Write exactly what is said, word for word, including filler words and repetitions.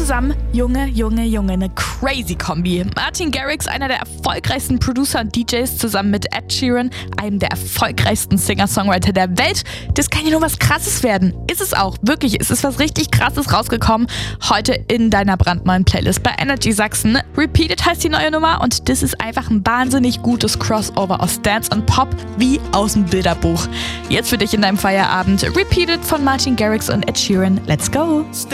zusammen, Junge, Junge, Junge, eine crazy Kombi. Martin Garrix, einer der erfolgreichsten Producer und D Js, zusammen mit Ed Sheeran, einem der erfolgreichsten Singer-Songwriter der Welt. Das kann ja nur was Krasses werden. Ist es auch, wirklich, es ist was richtig Krasses rausgekommen. Heute in deiner brandneuen Playlist bei Energy Sachsen. Repeated heißt die neue Nummer und das ist einfach ein wahnsinnig gutes Crossover aus Dance und Pop wie aus dem Bilderbuch. Jetzt für dich in deinem Feierabend Repeated von Martin Garrix und Ed Sheeran. Let's go!